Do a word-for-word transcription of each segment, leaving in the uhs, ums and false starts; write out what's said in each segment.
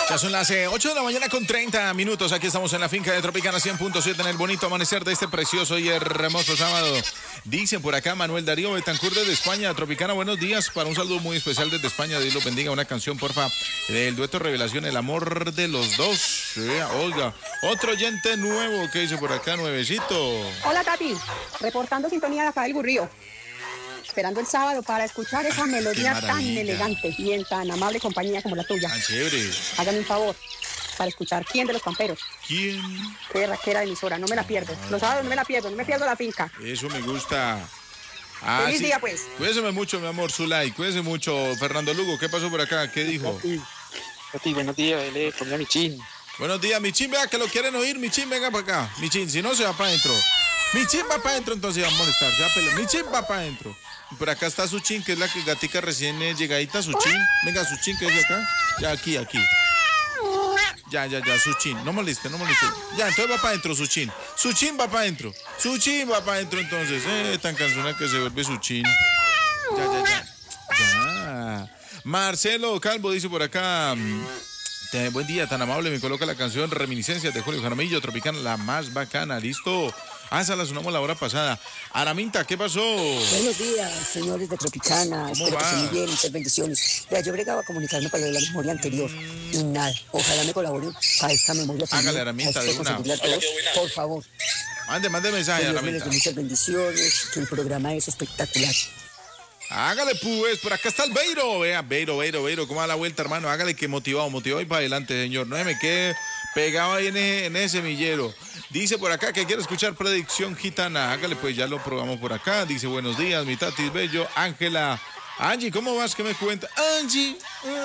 Ya son las eh, ocho de la mañana con treinta minutos. Aquí estamos en la finca de Tropicana cien punto siete en el bonito amanecer de este precioso y hermoso sábado. Dicen por acá Manuel Darío Betancourt desde España. Tropicana, buenos días. Para un saludo muy especial desde España. Dios los bendiga. Una canción, porfa, del dueto Revelación, El amor de los dos. Sí, oiga, otro oyente nuevo que dice por acá, nuevecito. Hola, Tati. Reportando sintonía de acá del Gurrío. Esperando el sábado para escuchar esa melodía tan elegante y en tan amable compañía como la tuya. Tan chévere. Hágame un favor para escuchar ¿Quién de los Pamperos? ¿Quién? Qué raquera de emisora, no me la pierdo. Los sábados no me la pierdo, no me pierdo la finca. Eso me gusta. Ah, Feliz sí. día, pues. Cuídese mucho, mi amor, Zulay. Cuídese mucho, Fernando Lugo. ¿Qué pasó por acá? ¿Qué dijo? Tati, Tati, buenos días, le ponía mi chin. Buenos días, Michín. Vea que lo quieren oír. Michín, venga para acá. Michín, si no se va para adentro. Michín va para adentro, entonces va a molestar. Ya pele. Michín va para adentro. Por acá está Suchin, que es la que gatica recién eh, llegadita. Suchin. Venga, Suchin, que es acá. Ya, aquí, aquí. Ya, ya, ya, Suchin. No moleste, no moleste. Ya, entonces va para adentro, Suchin. Suchin va para adentro. Suchin va para adentro, entonces. Eh, tan cansona que se vuelve Suchin. Ya, ya, ya. Ya. Marcelo Calvo dice por acá. Te, buen día, tan amable, me coloca la canción Reminiscencias de Julio Jaramillo, Tropicana, la más bacana, listo. Ah, esa la sonamos la hora pasada. Araminta, ¿qué pasó? Buenos días, señores de Tropicana. ¿Cómo Espero va? que estén muy bien, muchas bendiciones. Vea, yo bregaba a comunicarme para lo de la memoria anterior Mm. y nada. Ojalá me colaboren para esta memoria. Hágale, también, Araminta, para de esto una. conseguirle a todos, por favor. Mande, mande mensaje, Que Dios me les Araminta. dé muchas bendiciones, que el programa es espectacular. Hágale, pues, por acá está el Beiro. Vea, Beiro, Beiro, Beiro, ¿cómo va la vuelta, hermano? Hágale que motivado, motivado y para adelante, señor. No se me quede pegado ahí en ese, en ese semillero. Dice por acá que quiere escuchar Predicción Gitana. Hágale, pues, ya lo probamos por acá. Dice, buenos días, mi tatis bello. Ángela. Angie, ¿cómo vas? ¿Qué me cuenta? Angie,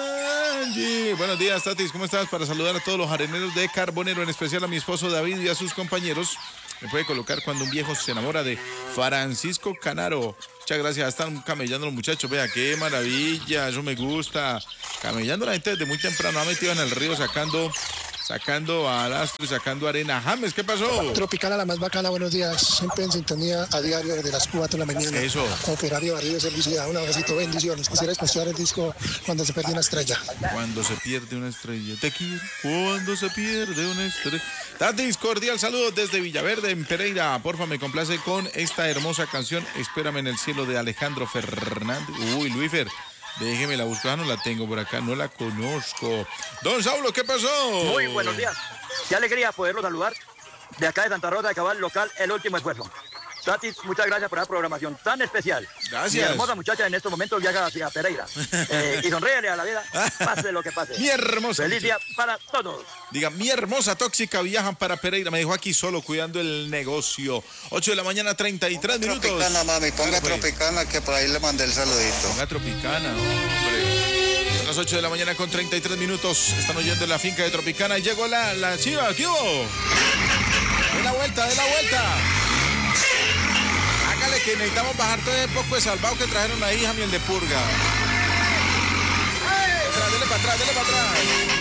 Angie. Buenos días, Tatis, ¿cómo estás? Para saludar a todos los areneros de Carbonero, en especial a mi esposo David y a sus compañeros. Me puede colocar cuando un viejo se enamora de Francisco Canaro. Muchas gracias, están camellando los muchachos. Vea, qué maravilla, eso me gusta. Camellando la gente desde muy temprano, ha metido en el río sacando, sacando alastro y sacando arena. James, ¿qué pasó? Tropicana, la más bacana, buenos días. Siempre en sintonía a diario desde las cuatro de la mañana. Eso. Operario Barrio de Felicidad, un abracito, bendiciones. Quisiera escuchar el disco Cuando se pierde una estrella. Cuando se pierde una estrella, te quiero. Cuando se pierde una estrella. Tatis, cordial saludo desde Villaverde, en Pereira. Porfa, me complace con esta hermosa canción, Espérame en el cielo, de Alejandro Fernández. Uy, Luifer, déjeme la buscar, no la tengo por acá, no la conozco. Don Saulo, ¿qué pasó? Muy buenos días. Qué alegría poderlo saludar de acá de Santa Rosa de Cabal, local El Último Esfuerzo. Tati, muchas gracias por la programación tan especial. Gracias. Mi hermosa muchacha en estos momentos viaja hacia Pereira. Eh, y sonríele a la vida, pase lo que pase. Mi hermosa. Feliz día para todos. Diga, mi hermosa tóxica viajan para Pereira. Me dejó aquí solo cuidando el negocio. ocho de la mañana, treinta y tres minutos. Tropicana, mami, ponga Claro, pues. Tropicana, que por ahí le mandé el saludito. Ponga Tropicana, hombre. Son las ocho de la mañana con treinta y tres minutos. Están oyendo la finca de Tropicana y llegó la, la chiva. ¿Qué hubo? De la vuelta, de la vuelta. Hágale que necesitamos bajar todo el poco de salvado que trajeron ahí, hija miel de purga. Dele para atrás, dele para atrás.